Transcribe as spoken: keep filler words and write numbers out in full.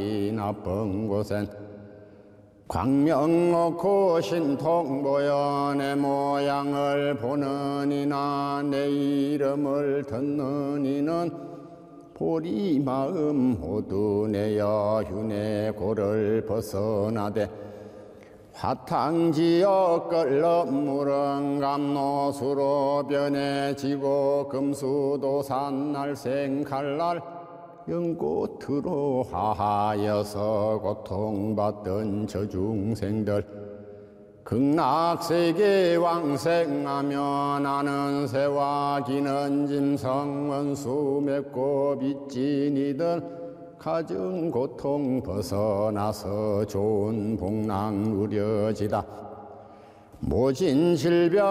이 나쁜 곳엔 광명 놓고 신통 보여 내 모양을 보는 이나 내 이름을 듣는 이는 보리 마음 모두 내 여휴 내 고를 벗어나되 화탕지어 끓러 물은 감노수로 변해지고 금수도산 날생 칼날 연꽃으로 하하여서 고통받던 저 중생들 극락세계 왕생하며 나는 새와 기는 짐승 원수 맺고 빚진 이들 가진 고통 벗어나서 좋은 복락 누려지다 모진 질병